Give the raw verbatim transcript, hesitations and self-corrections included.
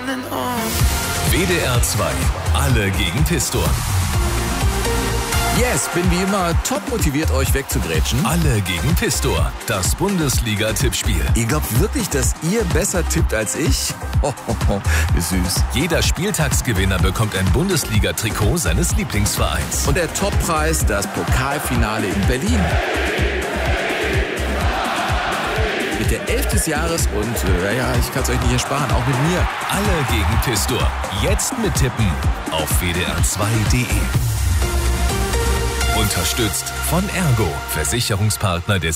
W D R zwei. Alle gegen Pistor. Yes, bin wie immer top motiviert, euch wegzugrätschen. Alle gegen Pistor. Das Bundesliga-Tippspiel. Ihr glaubt wirklich, dass ihr besser tippt als ich? Ho, ho, ho, wie süß. Jeder Spieltagsgewinner bekommt ein Bundesliga-Trikot seines Lieblingsvereins. Und der Toppreis, das Pokalfinale in Berlin. Mit der Elf des Jahres und, äh, ja, ich kann es euch nicht ersparen, auch mit mir. Alle gegen Pistor. Jetzt mittippen auf w d r zwei punkt d e. Unterstützt von Ergo, Versicherungspartner des